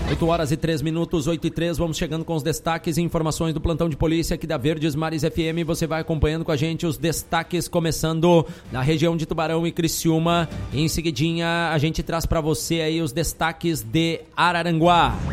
8 horas e 3 minutos, 8 e 3, vamos chegando com os destaques e informações do plantão de polícia aqui da Verdes Mares FM. Você vai acompanhando com a gente os destaques, começando na região de Tubarão e Criciúma. Em seguidinha, a gente traz para você aí os destaques de Araranguá.